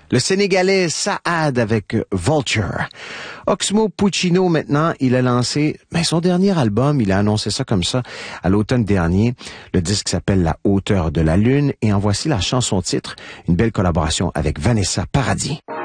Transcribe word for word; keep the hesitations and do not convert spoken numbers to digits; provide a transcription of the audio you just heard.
Le Sénégalais Saad avec Vulture. Oxmo Puccino, maintenant, il a lancé ben, son dernier album, il a annoncé ça comme ça à l'automne dernier. Le disque s'appelle La hauteur de la lune et en voici la chanson titre, une belle collaboration avec Vanessa Paradis.